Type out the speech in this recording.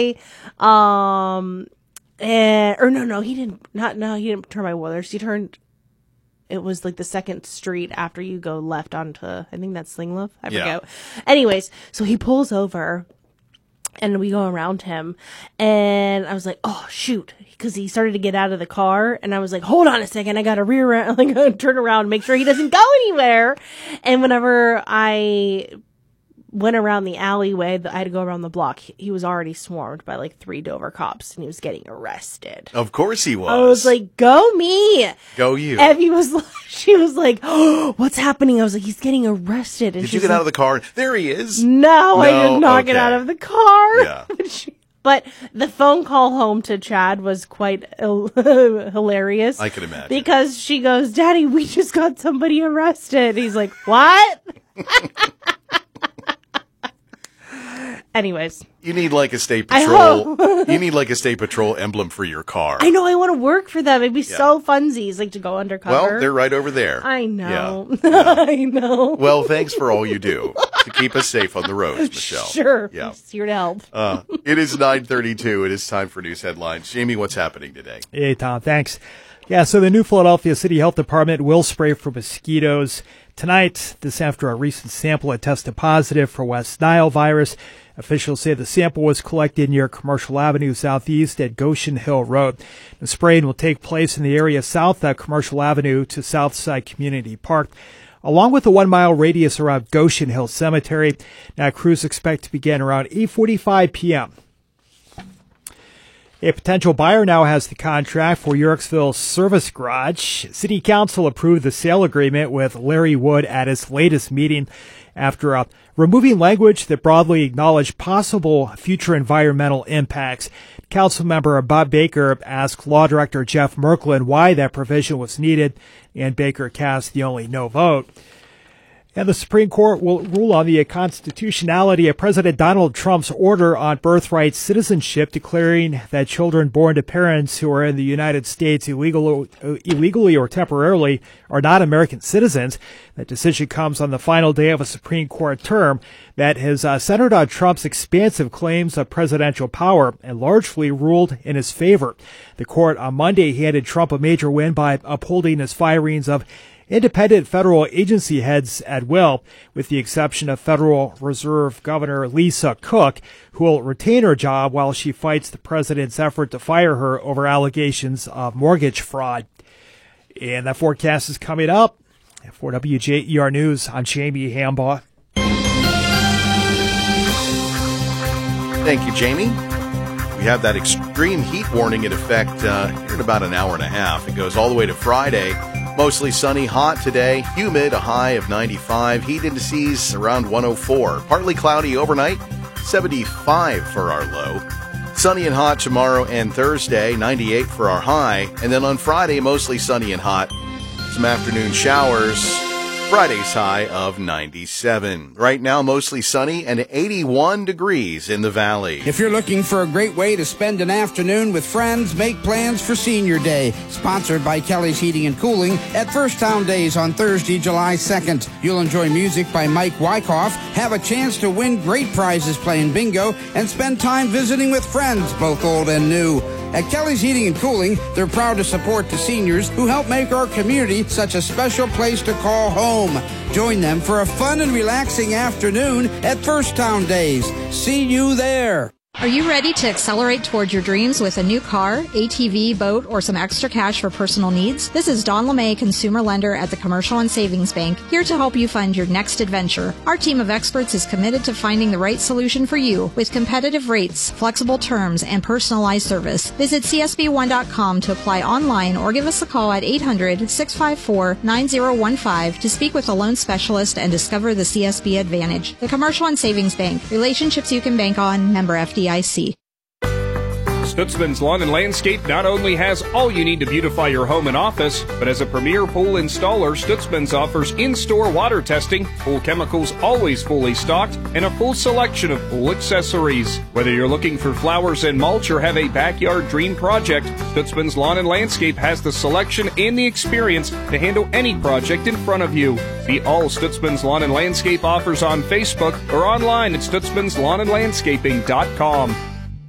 driveway. Or no, he didn't. He didn't turn by Woolers. It was like the second street after you go left onto, I think that's Slinglove. I forget. Anyways, so he pulls over and we go around him and I was like, oh shoot. Cause he started to get out of the car and I was like, hold on a second. I got to turn around, make sure he doesn't go anywhere. And whenever I went around the alleyway, I had to go around the block. He was already swarmed by like 3 Dover cops and he was getting arrested. Of course he was. I was like, go me. Go you. And she was like, oh, what's happening? I was like, he's getting arrested. And did you get out of the car? There he is. No, I did not get out of the car. Yeah. But the phone call home to Chad was quite hilarious. I can imagine. Because she goes, Daddy, we just got somebody arrested. He's like, what? Anyways. You need like a state patrol. You need like a state patrol emblem for your car. I know. I want to work for them. It'd be so funsies, like to go undercover. Well, they're right over there. I know. Yeah. I know. Well, thanks for all you do to keep us safe on the roads, Michelle. Sure. Yeah. I'm just here to help. It is 9:32. It is time for news headlines. Jamie, what's happening today? Hey, Tom. Thanks. Yeah, so the New Philadelphia City Health Department will spray for mosquitoes tonight. This after a recent sample had tested positive for West Nile virus. Officials say the sample was collected near Commercial Avenue Southeast at Goshen Hill Road. The spraying will take place in the area south of Commercial Avenue to Southside Community Park, along with a 1-mile radius around Goshen Hill Cemetery. Now, crews expect to begin around 8:45 p.m. A potential buyer now has the contract for Yorksville's Service Garage. City Council approved the sale agreement with Larry Wood at its latest meeting after removing language that broadly acknowledged possible future environmental impacts. Councilmember Bob Baker asked Law Director Jeff Merklin why that provision was needed, and Baker cast the only no vote. And the Supreme Court will rule on the constitutionality of President Donald Trump's order on birthright citizenship, declaring that children born to parents who are in the United States illegally or temporarily are not American citizens. That decision comes on the final day of a Supreme Court term that has centered on Trump's expansive claims of presidential power and largely ruled in his favor. The court on Monday handed Trump a major win by upholding his firings of independent federal agency heads at will, with the exception of Federal Reserve Governor Lisa Cook, who will retain her job while she fights the president's effort to fire her over allegations of mortgage fraud. And that forecast is coming up. For WJER News, I'm Jamie Hambaugh. Thank you, Jamie. We have that extreme heat warning in effect here in about an hour and a half. It goes all the way to Friday. Mostly sunny, hot today, humid, a high of 95, heat indices around 104. Partly cloudy overnight, 75 for our low. Sunny and hot tomorrow and Thursday, 98 for our high. And then on Friday, mostly sunny and hot. Some afternoon showers. Friday's high of 97. Right now, mostly sunny and 81 degrees in the valley. If you're looking for a great way to spend an afternoon with friends, make plans for Senior Day. Sponsored by Kelly's Heating and Cooling at First Town Days on Thursday, July 2nd. You'll enjoy music by Mike Wyckoff, have a chance to win great prizes playing bingo, and spend time visiting with friends, both old and new. At Kelly's Heating and Cooling, they're proud to support the seniors who help make our community such a special place to call home. Join them for a fun and relaxing afternoon at First Town Days. See you there. Are you ready to accelerate toward your dreams with a new car, ATV, boat, or some extra cash for personal needs? This is Dawn LeMay, consumer lender at the Commercial and Savings Bank, here to help you fund your next adventure. Our team of experts is committed to finding the right solution for you with competitive rates, flexible terms, and personalized service. Visit csb1.com to apply online or give us a call at 800-654-9015 to speak with a loan specialist and discover the CSB Advantage. The Commercial and Savings Bank. Relationships you can bank on. Member FDIC. Stutzman's Lawn and Landscape not only has all you need to beautify your home and office, but as a premier pool installer, Stutzman's offers in-store water testing, pool chemicals always fully stocked, and a full selection of pool accessories. Whether you're looking for flowers and mulch or have a backyard dream project, Stutzman's Lawn and Landscape has the selection and the experience to handle any project in front of you. See all Stutzman's Lawn and Landscape offers on Facebook or online at stutzmanslawnandlandscaping.com.